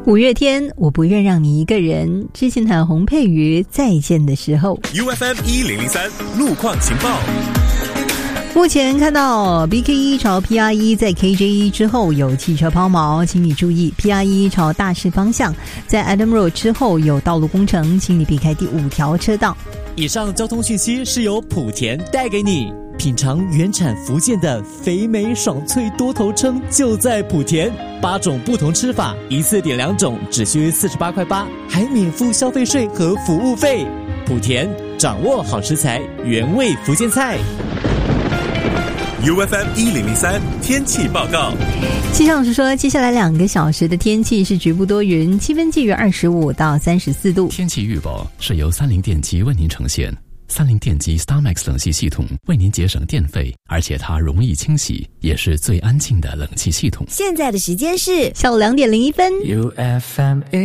五月天，我不愿让你一个人。知心谈洪佩瑜再见的时候。 UFM 1003路况情报。 目前看到 BK1 朝 PR1 在 KJ1 之后有汽车抛锚，请你注意 PR1 朝大市方向在 Adam Road 之后有道路工程，请你避开第5条车道。 以上交通讯息是由莆田带给你。品尝原产福建的肥美爽脆多头称就在莆田，8种不同吃法，一次点2种只需48.8块，还免付消费税和服务费。莆田掌握好食材，原味福建菜。 UFM 1003天气报告。 气象是说，接下来2个小时的天气是局部多云，气温介于25到34度。 天气预报是由三菱电机为您呈现。三菱电机 StarMax 冷气系统为您节省电费，而且它容易清洗，也是最安静的冷气系统。 现在的时间是下午2点01分。 UFM